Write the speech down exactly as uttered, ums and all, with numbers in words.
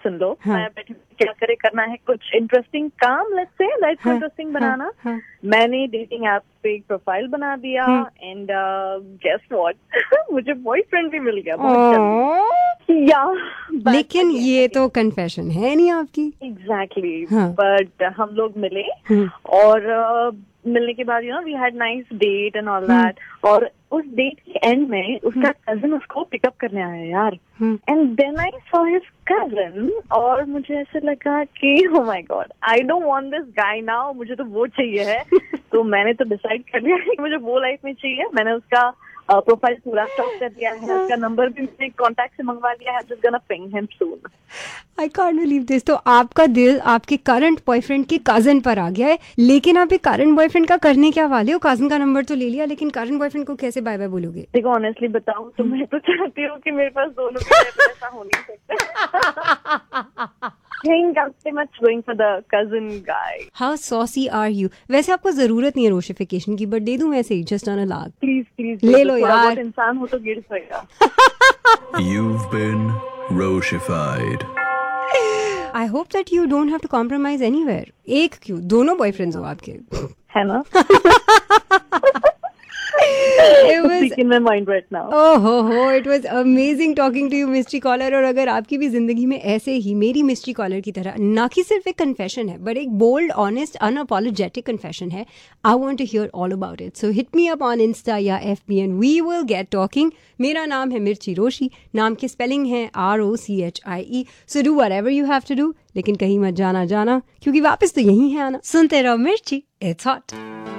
सुन लो। हाँ. मैं बैठी क्या करे, करना है कुछ इंटरेस्टिंग काम, लेट्स से लाइफ को इंटरेस्टिंग बनाना। हाँ. मैंने डेटिंग ऐप पे एक प्रोफाइल बना दिया एंड गेस व्हाट मुझे बॉयफ्रेंड भी मिल गया बहुत जल्दी। या लेकिन ये तो कन्फेशन है नहीं आपकी। एग्जैक्टली, हाँ. बट हम लोग मिले और uh, मिलने के बाद you know we had nice date and all that, और उस डेट के एंड में उसका कजिन उसको पिकअप करने आया यार, and then I saw his cousin और मुझे ऐसे लगा कि oh my God I don't want this guy now, मुझे तो वो चाहिए है। तो मैंने तो डिसाइड कर लिया कि मुझे वो लाइफ में चाहिए। मैंने उसका प्रोफाइल पूरा स्टॉक कर दिया है, उसका नंबर भी मैंने कॉन्टैक्ट से मंगवा लिया है, just gonna ping him soon. I can't believe this. तो आपका दिल आपके करंट बॉयफ्रेंड के कजन पर आ गया है, लेकिन आप एक करंट बॉयफ्रेंड का करने क्या वाले हो? कजन का नंबर तो ले लिया, लेकिन करंट बॉयफ्रेंड को कैसे बाय बाय बोलोगे? देखो ऑनेस्टली बताऊं तो मैं तो चाहती हूँ कि मेरे पास दोनों की तरह ऐसा हो नहीं सकता। think I'm pretty much going for the cousin guy. How saucy are you? वैसे आपको जरूरत नहीं है रोशिफिकेशन की, बट दे दूं वैसे ही जस्ट ऑन अ लाग। प्लीज प्लीज ले लो यार। बहुत इंसान हो तो गिर सकेगा। You've been Roshified. I hope that you don't have to compromise anywhere. एक क्यों, दोनों बॉयफ्रेंड्स हो आपके, है ना? It was in my mind right now. Oh ho ho, it was amazing talking to you, mystery caller. और अगर आपकी भी जिंदगी में ऐसे ही मेरी मिस्ट्री कॉलर की तरह ना कि सिर्फ एक कन्फेशन है, बट एक बोल्ड, ऑनेस्ट, अनअपोलोजेटिक कन्फेशन है, I want to here all about it. So hit me up on Insta या F B and we will get talking. मेरा नाम है मिर्ची रोशी, नाम की स्पेलिंग है R O C H I E. So do whatever you have to do, लेकिन कहीं मत जाना जाना, क्योंकि वापस तो यही है आना. सुनते रहो मिर्ची, इट्स हॉट.